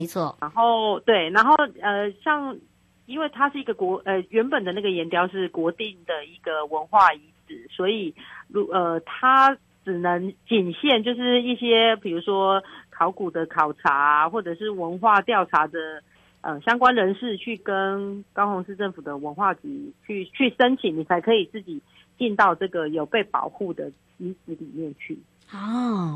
没错。 然后对，然后像因为它是一个原本的那个岩雕是国定的一个文化遗址，所以它只能仅限就是一些比如说考古的考察或者是文化调查的相关人士去跟高雄市政府的文化局去申请，你才可以自己进到这个有被保护的遗址里面去。 哦，